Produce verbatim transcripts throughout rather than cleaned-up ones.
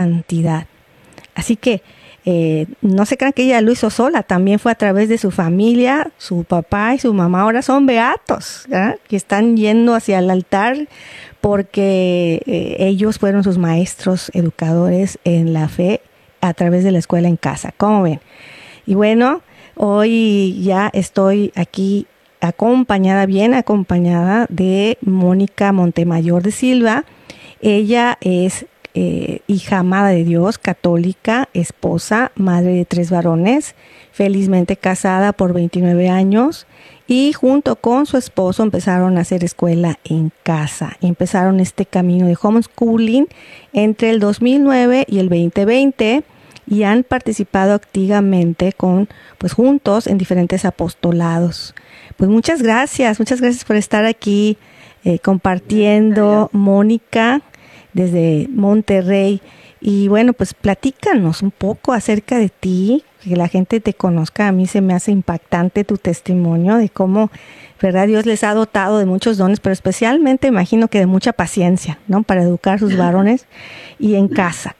santidad. Así que eh, no se crean que ella lo hizo sola, también fue a través de su familia, su papá y su mamá ahora son beatos, ¿verdad? Que están yendo hacia el altar porque eh, ellos fueron sus maestros educadores en la fe a través de la escuela en casa. ¿Cómo ven? Y bueno, hoy ya estoy aquí acompañada, bien acompañada de Mónica Montemayor de Silva. Ella es eh, hija amada de Dios, católica, esposa, madre de tres varones, felizmente casada por veintinueve años, y junto con su esposo empezaron a hacer escuela en casa. Empezaron este camino de homeschooling entre el dos mil nueve y el veinte veinte y han participado activamente con, pues juntos en diferentes apostolados. Pues muchas gracias, muchas gracias por estar aquí eh, compartiendo, Mónica, desde Monterrey. Y bueno, pues platícanos un poco acerca de ti, que la gente te conozca. A mí se me hace impactante tu testimonio de cómo, ¿verdad? Dios les ha dotado de muchos dones, pero especialmente imagino que de mucha paciencia, ¿no? Para educar a sus varones y en casa.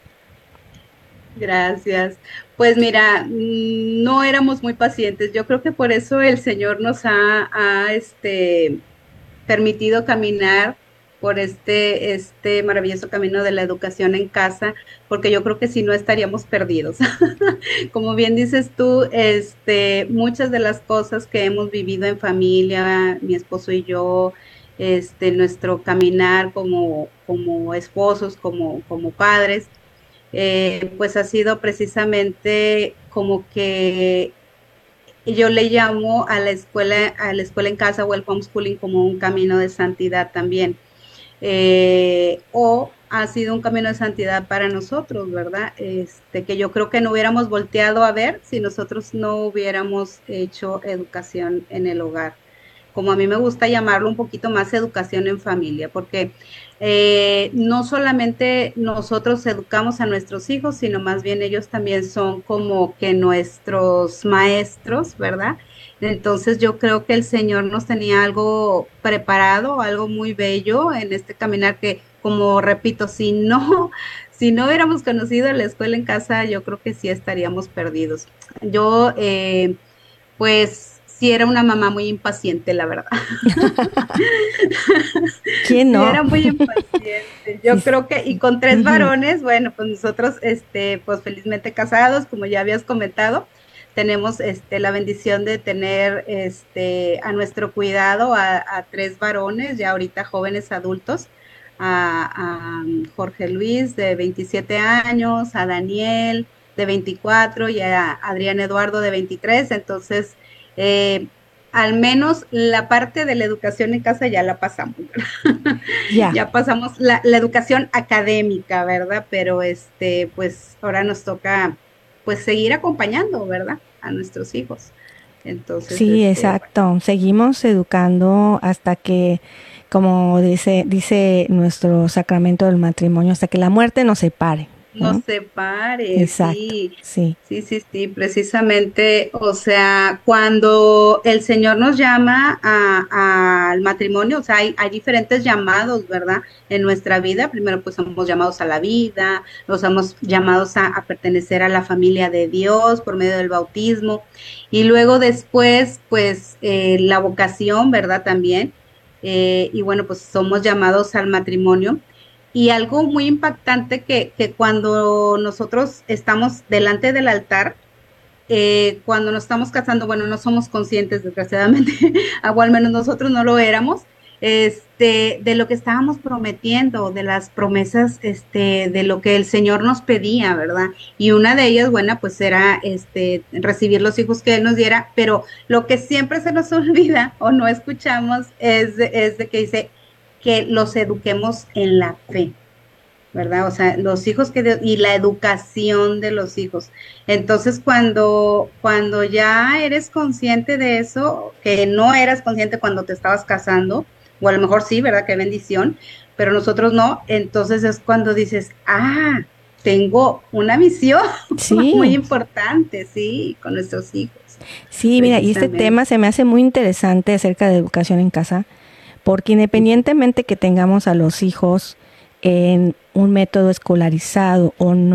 Gracias. Pues mira, no éramos muy pacientes. Yo creo que por eso el Señor nos ha, ha este, permitido caminar por este, este maravilloso camino de la educación en casa, porque yo creo que si no estaríamos perdidos. Como bien dices tú, este, muchas de las cosas que hemos vivido en familia, mi esposo y yo, este, nuestro caminar como, como esposos, como, como padres, eh, pues ha sido precisamente como que yo le llamo a la escuela, a la escuela en casa o el homeschooling como un camino de santidad también. Eh, o ha sido un camino de santidad para nosotros, ¿verdad? Este, que yo creo que no hubiéramos volteado a ver si nosotros no hubiéramos hecho educación en el hogar. Como a mí me gusta llamarlo un poquito más educación en familia, porque eh, no solamente nosotros educamos a nuestros hijos, sino más bien ellos también son como que nuestros maestros, ¿verdad? Entonces yo creo que el Señor nos tenía algo preparado, algo muy bello en este caminar que, como repito, si no, si no hubiéramos conocido la escuela en casa, yo creo que sí estaríamos perdidos. Yo, eh, pues, sí era una mamá muy impaciente, la verdad. ¿Quién Sí, no? era muy impaciente. Yo Sí. creo que, y con tres Uh-huh. varones, bueno, pues nosotros, este, pues felizmente casados, como ya habías comentado, tenemos, este, la bendición de tener, este, a nuestro cuidado a, a tres varones, ya ahorita jóvenes adultos, a, a Jorge Luis de veintisiete años, a Daniel de veinticuatro y a Adrián Eduardo de veintitrés. Entonces, eh, al menos la parte de la educación en casa ya la pasamos, ¿verdad? Ya. Ya pasamos la, la educación académica, ¿verdad? Pero este, pues ahora nos toca pues seguir acompañando, ¿verdad? A nuestros hijos. Entonces, Sí, este, bueno. exacto. Seguimos educando hasta que, como dice, dice nuestro sacramento del matrimonio, hasta que la muerte nos separe, Nos ¿no? separe, Exacto, sí, sí. sí, sí, sí, precisamente, o sea, cuando el Señor nos llama a, a- al matrimonio, o sea, hay, hay diferentes llamados, ¿verdad? En nuestra vida, primero pues somos llamados a la vida, nos somos llamados a, a pertenecer a la familia de Dios por medio del bautismo, y luego después, pues, eh, la vocación, ¿verdad? También, eh, y bueno, pues somos llamados al matrimonio. Y algo muy impactante que, que cuando nosotros estamos delante del altar, eh, cuando nos estamos casando, bueno, no somos conscientes, desgraciadamente, o al menos nosotros no lo éramos, este, de lo que estábamos prometiendo, de las promesas, este, de lo que el Señor nos pedía, ¿verdad? Y una de ellas, bueno, pues era, este, recibir los hijos que Él nos diera, pero lo que siempre se nos olvida o no escuchamos es de, es de que dice que los eduquemos en la fe, ¿verdad? O sea, los hijos que Dios, y la educación de los hijos. Entonces, cuando, cuando ya eres consciente de eso, que no eras consciente cuando te estabas casando, o a lo mejor sí, ¿verdad? Qué bendición, pero nosotros no, entonces es cuando dices, ah, tengo una misión muy Sí, importante, sí, con nuestros hijos, sí, mira, y este precisamente. tema se me hace muy interesante acerca de educación en casa, porque independientemente que tengamos a los hijos en un método escolarizado o no,